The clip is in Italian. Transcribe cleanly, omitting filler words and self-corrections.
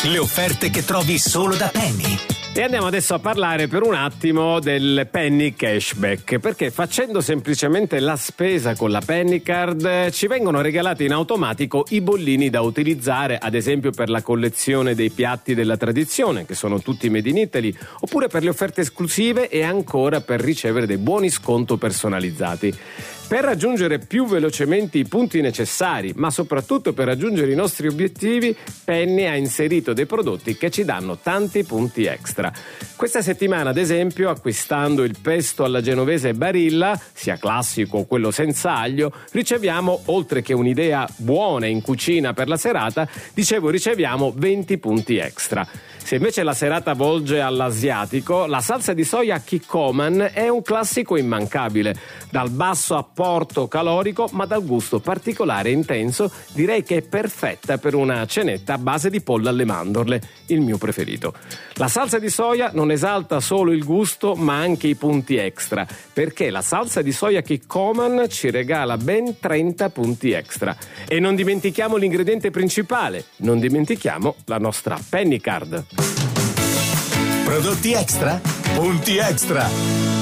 Le offerte che trovi solo da Penny. E andiamo adesso a parlare per un attimo del Penny Cashback, perché facendo semplicemente la spesa con la Penny Card ci vengono regalati in automatico i bollini da utilizzare, ad esempio per la collezione dei piatti della tradizione, che sono tutti made in Italy, oppure per le offerte esclusive e ancora per ricevere dei buoni sconto personalizzati. Per raggiungere più velocemente i punti necessari, ma soprattutto per raggiungere i nostri obiettivi, Penny ha inserito dei prodotti che ci danno tanti punti extra. Questa settimana, ad esempio, acquistando il pesto alla genovese Barilla, sia classico o quello senza aglio, riceviamo, oltre che un'idea buona in cucina per la serata, riceviamo 20 punti extra. Se invece la serata volge all'asiatico, la salsa di soia Kikkoman è un classico immancabile. Dal basso apporto calorico, ma dal gusto particolare e intenso, direi che è perfetta per una cenetta a base di pollo alle mandorle, il mio preferito. La salsa di soia non esalta solo il gusto, ma anche i punti extra, perché la salsa di soia Kikkoman ci regala ben 30 punti extra. E non dimentichiamo l'ingrediente principale, non dimentichiamo la nostra Penny Card. Prodotti extra? Punti extra!